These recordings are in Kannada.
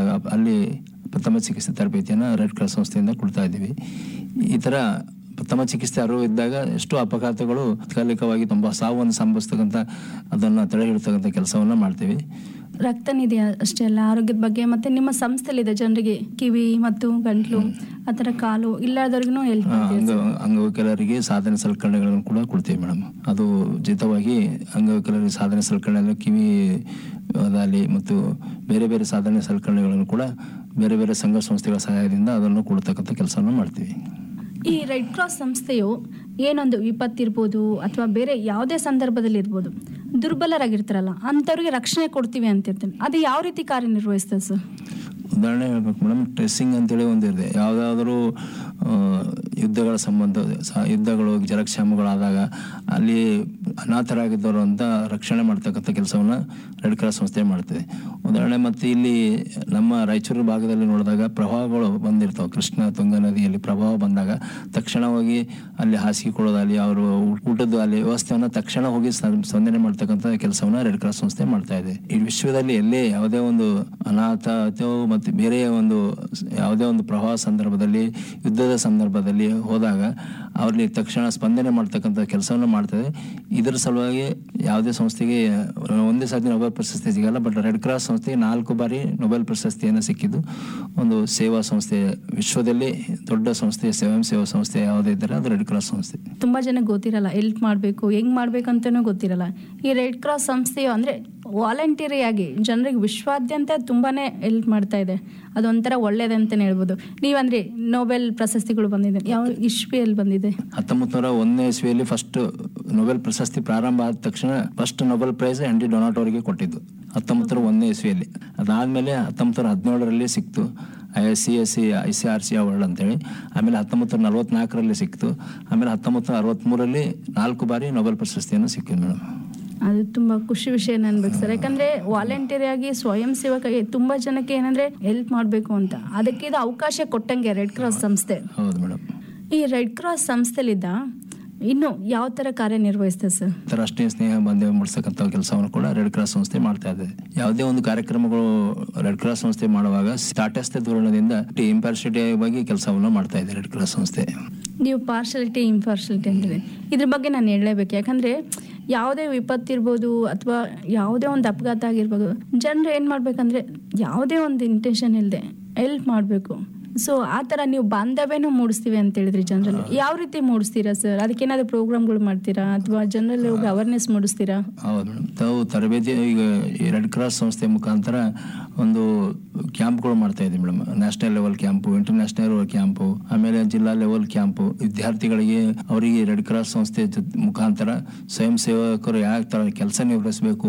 ಹೋದಾಗ ಅಲ್ಲಿ ಪ್ರಥಮ ಚಿಕಿತ್ಸೆ ತರಬೇತಿಯನ್ನು ರೆಡ್ ಕ್ರಾಸ್ ಸಂಸ್ಥೆಯಿಂದ ಕೊಡ್ತಾ ಇದ್ದೀವಿ. ಈ ಥರ ಪ್ರಥಮ ಚಿಕಿತ್ಸೆ ಅರಿವು ಇದ್ದಾಗ ಎಷ್ಟೋ ಅಪಘಾತಗಳು ತಾತ್ಕಾಲಿಕವಾಗಿ ತುಂಬ ಸಾವನ್ನು ಸಂಭವಿಸ್ತಕ್ಕಂಥ ಅದನ್ನು ತಡೆಹಿಡ್ತಕ್ಕಂಥ ಕೆಲಸವನ್ನು ಮಾಡ್ತೀವಿ. ರಕ್ತ ನಿಧಿ ಅಷ್ಟೇ ಅಲ್ಲ, ಆರೋಗ್ಯದ ಬಗ್ಗೆ ಮತ್ತೆ ನಿಮ್ಮ ಸಂಸ್ಥೆಯಲ್ಲಿದೆ ಜನರಿಗೆ ಕಿವಿ ಮತ್ತು ಗಂಟ್ಲು ಆ ಥರ ಕಾಲು ಇಲ್ಲದವ್ರಿಗೂ ಹೆಲ್ಪ್ ಅಂಗವಿಕಲರಿಗೆ ಸಾಧನ ಸಲಕರಣೆಗಳನ್ನು ಕೂಡ ಕೊಡ್ತೀವಿ ಮೇಡಮ್. ಅದು ಉಚಿತವಾಗಿ ಅಂಗವಿಕಲರಿಗೆ ಸಾಧನ ಸಲಕರಣೆ ಕಿವಿ ಅದಾಗಲಿ ಮತ್ತು ಬೇರೆ ಬೇರೆ ಸಾಧನ ಸಲಕರಣೆಗಳನ್ನು ಕೂಡ ಬೇರೆ ಬೇರೆ ಸಂಘ ಸಂಸ್ಥೆಗಳ ಸಹಾಯದಿಂದ ಅದನ್ನು ಕೊಡ್ತಕ್ಕಂಥ ಕೆಲಸವನ್ನು ಮಾಡ್ತೀವಿ. ಈ ರೆಡ್ ಕ್ರಾಸ್ ಸಂಸ್ಥೆಯು ಏನೊಂದು ವಿಪತ್ತಿರ್ಬೋದು ಅಥವಾ ಬೇರೆ ಯಾವುದೇ ಸಂದರ್ಭದಲ್ಲಿ ಇರ್ಬೋದು, ದುರ್ಬಲರಾಗಿರ್ತಾರಲ್ಲ ಅಂಥವ್ರಿಗೆ ರಕ್ಷಣೆ ಕೊಡ್ತೀವಿ ಅಂತಿರ್ತೀನಿ, ಅದು ಯಾವ ರೀತಿ ಕಾರ್ಯನಿರ್ವಹಿಸ್ತದೆ ಸರ್? ಉದಾಹರಣೆ ಹೇಳ್ಬೇಕು ಮೇಡಮ್, ಟ್ರೆಸ್ಸಿಂಗ್ ಅಂತೇಳಿ ಒಂದಿದೆ. ಯಾವುದಾದ್ರೂ ಯುದ್ಧಗಳ ಸಂಬಂಧ ಯುದ್ಧಗಳು ಜಲಕ್ಷಾಮಗಳಾದಾಗ ಅಲ್ಲಿ ಅನಾಥರಾಗಿದ್ದವರು ಅಂತ ರಕ್ಷಣೆ ಮಾಡ್ತಕ್ಕಂಥ ಕೆಲಸವನ್ನು ರೆಡ್ ಕ್ರಾಸ್ ಸಂಸ್ಥೆ ಮಾಡ್ತದೆ. ಉದಾಹರಣೆ ಮತ್ತು ಇಲ್ಲಿ ನಮ್ಮ ರಾಯಚೂರು ಭಾಗದಲ್ಲಿ ನೋಡಿದಾಗ ಪ್ರವಾಹಗಳು ಬಂದಿರ್ತಾವೆ. ಕೃಷ್ಣ ತುಂಗಾ ನದಿಯಲ್ಲಿ ಪ್ರವಾಹ ಬಂದಾಗ ತಕ್ಷಣವಾಗಿ ಅಲ್ಲಿ ಹಾಸಿಗೆ ಕೊಡೋದಾಗಲಿ ಅವರು ಊಟದ ಅಲ್ಲಿ ವ್ಯವಸ್ಥೆಯನ್ನು ತಕ್ಷಣ ಹೋಗಿ ಸ್ಪಂದನೆ ಮಾಡ್ತಕ್ಕಂಥ ಕೆಲಸವನ್ನು ರೆಡ್ ಕ್ರಾಸ್ ಸಂಸ್ಥೆ ಮಾಡ್ತಾ ಇದೆ. ಈ ವಿಶ್ವದಲ್ಲಿ ಎಲ್ಲೇ ಯಾವುದೇ ಒಂದು ಅನಾಥ ಅಥವಾ ಮತ್ತು ಬೇರೆ ಒಂದು ಯಾವುದೇ ಒಂದು ಪ್ರವಾಹ ಸಂದರ್ಭದಲ್ಲಿ ಯುದ್ಧದ ಸಂದರ್ಭದಲ್ಲಿ ಹೋದಾಗ ಅವ್ರಲ್ಲಿ ತಕ್ಷಣ ಸ್ಪಂದನೆ ಮಾಡ್ತಕ್ಕಂಥ ಕೆಲಸವನ್ನು ಮಾಡ್ತದೆ. ಇದರ ಸಲುವಾಗಿ ಯಾವುದೇ ಸಂಸ್ಥೆಗೆ ಒಂದೇ ಸಾರಿ ನೊಬೆಲ್ ಪ್ರಶಸ್ತಿ ಸಿಗಲ್ಲ, ಬಟ್ ರೆಡ್ ಕ್ರಾಸ್ ಸಂಸ್ಥೆಗೆ 4 ಬಾರಿ ನೊಬೆಲ್ ಪ್ರಶಸ್ತಿಯನ್ನು ಸಿಕ್ಕಿದ್ದು ಒಂದು ಸೇವಾ ಸಂಸ್ಥೆ. ವಿಶ್ವದಲ್ಲಿ ದೊಡ್ಡ ಸಂಸ್ಥೆ, ಸ್ವಯಂ ಸೇವಾ ಸಂಸ್ಥೆ ಯಾವುದೇ ಇದ್ದಾರೆ ಅದು ರೆಡ್ ಕ್ರಾಸ್ ಸಂಸ್ಥೆ. ತುಂಬ ಜನ ಗೊತ್ತಿರಲ್ಲ ಹೆಲ್ಪ್ ಮಾಡಬೇಕು ಹೆಂಗ್ ಮಾಡ್ಬೇಕಂತನೂ ಗೊತ್ತಿರಲ್ಲ. ಈ ರೆಡ್ ಕ್ರಾಸ್ ಸಂಸ್ಥೆಯು ಅಂದರೆ ವಾಲಂಟಿಯರಿ ಆಗಿ ಜನರಿಗೆ ವಿಶ್ವಾದ್ಯಂತ ತುಂಬಾನೇ ಹೆಲ್ಪ್ ಮಾಡ್ತಾ ಇದೆ. ಅದೊಂಥರ ಒಳ್ಳೇದಂತಾನೆ ಹೇಳ್ಬೋದು. ನೀವಂದ್ರೆ ನೊಬೆಲ್ ಪ್ರಶಸ್ತಿಗಳು ಬಂದಿದೆ, ಯಾವ ಇಸ್ವಿಯಲ್ಲಿ ಬಂದಿದೆ? 1901ನೇ ಇಸ್ವಿಯಲ್ಲಿ ಫಸ್ಟ್ ನೊಬೆಲ್ ಪ್ರಶಸ್ತಿ ಪ್ರಾರಂಭ ಆದ ತಕ್ಷಣ ಫಸ್ಟ್ ನೊಬೆಲ್ ಪ್ರೈಸ್ ಆಂಡಿ ಡೊನಾಟ್ ಅವರಿಗೆ ಕೊಟ್ಟಿದ್ದು 1901ನೇ ಇಸ್ವಿಯಲ್ಲಿ. ಅದಾದ್ಮೇಲೆ 1917ರಲ್ಲಿ ಸಿಕ್ತು ICRC ಅವಾರ್ಡ್ ಅಂತೇಳಿ. ಆಮೇಲೆ 1944ರಲ್ಲಿ ಸಿಕ್ತು. ಆಮೇಲೆ 1963ರಲ್ಲಿ 4 ಬಾರಿ ನೊಬೆಲ್ ಪ್ರಶಸ್ತಿಯನ್ನು ಸಿಕ್ಕಿದೆ ಮೇಡಮ್. ಅದು ತುಂಬ ಖುಷಿ ವಿಷಯ ಅನ್ಬೇಕು ಸರ್. ಯಾಕಂದ್ರೆ ವಾಲಂಟಿಯರ್ ಆಗಿ ಸ್ವಯಂ ಸೇವಕ ತುಂಬಾ ಜನಕ್ಕೆ ಏನಂದ್ರೆ ಹೆಲ್ಪ್ ಮಾಡಬೇಕು ಅಂತ ಅದಕ್ಕೆ ಇದು ಅವಕಾಶ ಕೊಟ್ಟಂಗೆ ರೆಡ್ ಕ್ರಾಸ್ ಸಂಸ್ಥೆ. ಹೌದು ಮೇಡಮ್. ಈ ರೆಡ್ ಕ್ರಾಸ್ ಸಂಸ್ಥೆಲಿದ್ದ ಇನ್ನು ಯಾವ ತರ ಕಾರ್ಯನಿರ್ವಹಿಸ್ತದೆ ಸರ್? ರಾಷ್ಟ್ರೀಯ ಸ್ನೇಹ ಬಾಂಧವ್ಯ ಮೂಡಿಸತಕ್ಕಂಥ ಕೆಲಸವನ್ನು ಕೂಡ ರೆಡ್ ಕ್ರಾಸ್ ಸಂಸ್ಥೆ ಮಾಡ್ತಾ ಇದೆ. ಯಾವುದೇ ಒಂದು ಕಾರ್ಯಕ್ರಮಗಳು ರೆಡ್ ಕ್ರಾಸ್ ಸಂಸ್ಥೆ ಮಾಡುವಾಗ ಸ್ಟಾಟಸ್ಥ ಧೋರಣದಿಂದ ಇಂಪಾರ್ಷಿಯಾಲಿಟಿ ಬಗ್ಗೆ ಕೆಲಸವನ್ನು ಮಾಡ್ತಾ ಇದೆ ರೆಡ್ ಕ್ರಾಸ್ ಸಂಸ್ಥೆ. ನೀವು ಪಾರ್ಶಾಲಿಟಿ ಇಂಪಾರ್ಶಾಲಿಟಿ ಅಂದ್ರೆ ಇದ್ರ ಬಗ್ಗೆ ನಾನು ಹೇಳಲೇಬೇಕು. ಯಾಕಂದ್ರೆ ಯಾವುದೇ ವಿಪತ್ತಿರ್ಬೋದು ಅಥವಾ ಯಾವುದೇ ಒಂದು ಅಪಘಾತ ಆಗಿರ್ಬೋದು, ಜನರು ಏನು ಮಾಡ್ಬೇಕಂದ್ರೆ ಯಾವುದೇ ಒಂದು ಇಂಟೆನ್ಷನ್ ಇಲ್ಲದೆ ಹೆಲ್ಪ್ ಮಾಡಬೇಕು. ಸೊ ಆ ಥರ ನೀವು ಬಾಂಧವ್ಯನೂ ಮೂಡಿಸ್ತೀವಿ ಅಂತ ಹೇಳಿದ್ರಿ ಜನರಲ್ಲಿ. ಯಾವ ರೀತಿ ಮೂಡಿಸ್ತೀರಾ ಸರ್? ಅದಕ್ಕೇನಾದ್ರು ಪ್ರೋಗ್ರಾಮ್ಗಳು ಮಾಡ್ತೀರಾ ಅಥವಾ ಜನರಲ್ಲಿ ಹೋಗಿ ಅವೇರ್ನೆಸ್ ಮೂಡಿಸ್ತೀರಾ? ಹೌದು ಮೇಡಮ್, ತಾವು ತರಬೇತಿ ಈಗ ಈ ರೆಡ್ ಕ್ರಾಸ್ ಸಂಸ್ಥೆ ಮುಖಾಂತರ ಒಂದು ಕ್ಯಾಂಪ್ಗಳು ಮಾಡ್ತಾ ಇದ್ದೀವಿ madam. National level camp, international level camp, ಆಮೇಲೆ ಜಿಲ್ಲಾ ಲೆವೆಲ್ ಕ್ಯಾಂಪು. ವಿದ್ಯಾರ್ಥಿಗಳಿಗೆ ಅವರಿಗೆ ರೆಡ್ ಕ್ರಾಸ್ ಸಂಸ್ಥೆ ಮುಖಾಂತರ ಸ್ವಯಂ ಸೇವಕರು ಯಾವ ಥರ ಕೆಲಸ ನಿರ್ವಹಿಸಬೇಕು,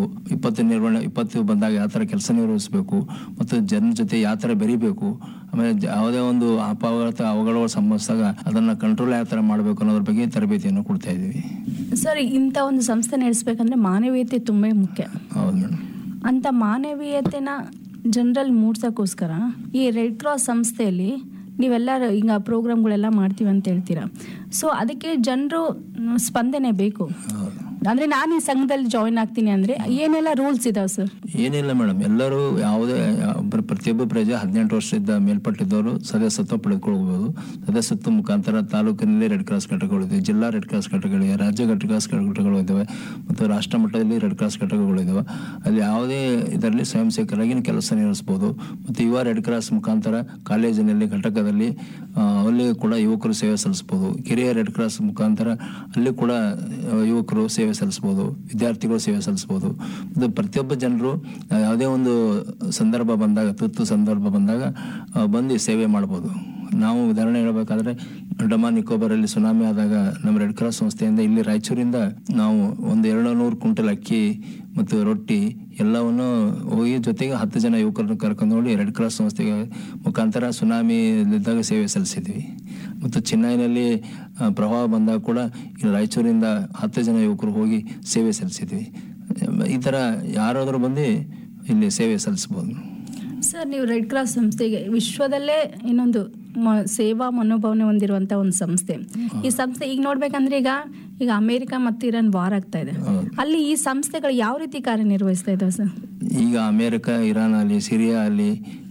ವಿಪತ್ತು ಬಂದಾಗ ಯಾವ ಥರ ಕೆಲಸ ನಿರ್ವಹಿಸಬೇಕು ಮತ್ತು ಜನರ ಜೊತೆ ಯಾವ ಥರ ಬೆರಿಬೇಕು, ಆಮೇಲೆ ಯಾವುದೇ ಒಂದು ಅವಘಡಗಳು ಸಂಭವಿಸಿದಾಗ ಅದನ್ನು ಕಂಟ್ರೋಲ್ ಯಾವ ಥರ ಮಾಡಬೇಕು ಅನ್ನೋದ್ರ ಬಗ್ಗೆ ತರಬೇತಿಯನ್ನು ಕೊಡ್ತಾ ಇದ್ದೀವಿ. ಸರ್, ಇಂಥ ಒಂದು ಸಂಸ್ಥೆ ನಡೆಸಬೇಕಂದ್ರೆ ಮಾನವೀಯತೆ ತುಂಬಾ ಮುಖ್ಯ. ಹೌದು ಮೇಡಮ್. ಅಂತ ಮಾನವೀಯತೆನ ಜನರಲ್ಲಿ ಮೂಡ್ಸೋಕ್ಕೋಸ್ಕರ ಈ ರೆಡ್ ಕ್ರಾಸ್ ಸಂಸ್ಥೆಯಲ್ಲಿ ನೀವೆಲ್ಲರೂ ಈಗ ಪ್ರೋಗ್ರಾಮ್ಗಳೆಲ್ಲ ಮಾಡ್ತೀವಿ ಅಂತ ಹೇಳ್ತೀರಾ. ಸೊ ಅದಕ್ಕೆ ಜನರು ಸ್ಪಂದನೆ ಬೇಕು. ಅಂದ್ರೆ ನಾನು ಈ ಸಂಘದಲ್ಲಿ ಜಾಯಿನ್ ಆಗ್ತೀನಿ ಅಂದ್ರೆ ಏನೆಲ್ಲ ರೂಲ್ಸ್ ಇದಾವೆ ಸರ್? ಏನಿಲ್ಲ ಮೇಡಮ್, ಎಲ್ಲರೂ ಯಾವುದೇ ಪ್ರತಿಯೊಬ್ಬ ಪ್ರಜೆ 18 ವರ್ಷದ ಮೇಲ್ಪಟ್ಟಿದ್ದವರು ಸದಸ್ಯತ್ವ ಪಡೆದುಕೊಳ್ಬಹುದು. ಸದಸ್ಯತ್ವ ಮುಖಾಂತರ ತಾಲೂಕಿನಲ್ಲಿ ರೆಡ್ ಕ್ರಾಸ್ ಘಟಕಗಳಿವೆ, ಜಿಲ್ಲಾ ರೆಡ್ ಕ್ರಾಸ್ ಘಟಕಗಳಿವೆ, ರಾಜ್ಯ ರೆಡ್ ಕ್ರಾಸ್ ಘಟಕಗಳು ಇದ್ದಾವೆ ಮತ್ತು ರಾಷ್ಟ್ರ ಮಟ್ಟದಲ್ಲಿ ರೆಡ್ ಕ್ರಾಸ್ ಘಟಕಗಳು ಇದ್ದಾವೆ. ಅಲ್ಲಿ ಯಾವುದೇ ಇದರಲ್ಲಿ ಸ್ವಯಂ ಸೇವಕರಾಗಿ ಕೆಲಸ ನಿರ್ವಹಿಸಬಹುದು. ಮತ್ತು ಯುವ ರೆಡ್ ಕ್ರಾಸ್ ಮುಖಾಂತರ ಕಾಲೇಜಿನಲ್ಲಿ ಘಟಕದಲ್ಲಿ ಅಲ್ಲಿ ಕೂಡ ಯುವಕರು ಸೇವೆ ಸಲ್ಲಿಸಬಹುದು. ಕಿರಿಯ ರೆಡ್ ಕ್ರಾಸ್ ಮುಖಾಂತರ ಅಲ್ಲಿ ಕೂಡ ಯುವಕರು ಸೇವೆ ಸಲ್ಲಿಸಬಹುದು, ವಿದ್ಯಾರ್ಥಿಗಳು ಸೇವೆ ಸಲ್ಲಿಸಬಹುದು. ಮತ್ತು ಪ್ರತಿಯೊಬ್ಬ ಜನರು ಯಾವುದೇ ಒಂದು ಸಂದರ್ಭ ಬಂದಾಗ, ತುರ್ತು ಸಂದರ್ಭ ಬಂದಾಗ ಬಂದು ಸೇವೆ ಮಾಡ್ಬೋದು. ನಾವು ಉದಾಹರಣೆ ಹೇಳಬೇಕಾದ್ರೆ ಅಂಡಮಾನ್ ನಿಕೋಬಾರಲ್ಲಿ ಸುನಾಮಿ ಆದಾಗ ನಮ್ಮ ರೆಡ್ ಕ್ರಾಸ್ ಸಂಸ್ಥೆಯಿಂದ ಇಲ್ಲಿ ರಾಯಚೂರಿಂದ ನಾವು ಒಂದು 200 ಕ್ವಿಂಟಲ್ ಅಕ್ಕಿ ಮತ್ತು ರೊಟ್ಟಿ ಎಲ್ಲವನ್ನು ಹೋಗಿ ಜೊತೆಗೆ 10 ಜನ ಯುವಕರನ್ನು ಕರ್ಕೊಂಡು ಹೋಗಿ ರೆಡ್ ಕ್ರಾಸ್ ಸಂಸ್ಥೆಗೆ ಮುಖಾಂತರ ಸುನಾಮಿಲಿದ್ದಾಗ ಸೇವೆ ಸಲ್ಲಿಸಿದ್ವಿ. ಮತ್ತು ಚೆನ್ನೈನಲ್ಲಿ ಪ್ರವಾಹ ಬಂದಾಗ ಕೂಡ ಇಲ್ಲಿ ರಾಯಚೂರಿಂದ 10 ಜನ ಯುವಕರು ಹೋಗಿ ಸೇವೆ ಸಲ್ಲಿಸಿದ್ವಿ. ಈ ಥರ ಯಾರಾದರೂ ಬಂದು ಇಲ್ಲಿ ಸೇವೆ ಸಲ್ಲಿಸ್ಬೋದು. ಸರ್, ನೀವು ರೆಡ್ ಕ್ರಾಸ್ ಸಂಸ್ಥೆಗೆ ವಿಶ್ವದಲ್ಲೇ ಇನ್ನೊಂದು ಸೇವಾ ಮನೋಭಾವನೆ ಹೊಂದಿರುವಂಥ ಒಂದು ಸಂಸ್ಥೆ. ಈ ಸಂಸ್ಥೆ ಈಗ ನೋಡ್ಬೇಕಂದ್ರೆ ಈಗ ಅಮೆರಿಕ ಮತ್ತು ಇರಾನ್ ವಾರ್ ಆಗ್ತಾ ಇದೆ, ಅಲ್ಲಿ ಈ ಸಂಸ್ಥೆಗಳು ಯಾವ ರೀತಿ ಕಾರ್ಯನಿರ್ವಹಿಸ್ತಾ ಇದಾವೆ ಸರ್? ಈಗ ಅಮೆರಿಕ, ಇರಾನ್ ಅಲ್ಲಿ, ಸಿರಿಯಾ ಅಲ್ಲಿ